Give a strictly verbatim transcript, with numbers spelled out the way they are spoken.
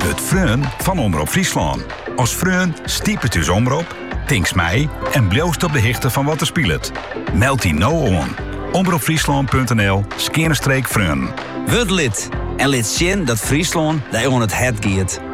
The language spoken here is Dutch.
Het Freun van Omroep Friesland. Als Freun stiepet dus Omroep, tinks mij en bloost op de hichte van wat er speelt. Meld die nou on. omroepfriesland punt n l skeerstreek Freun. Word lid en lid zien dat Friesland daar on het het giet.